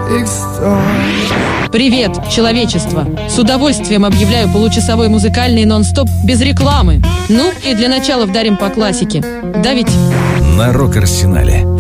Привет, человечество! С удовольствием объявляю получасовой музыкальный нон-стоп без рекламы. Ну и для начала вдарим по классике. Да ведь? На Рок-Арсенале.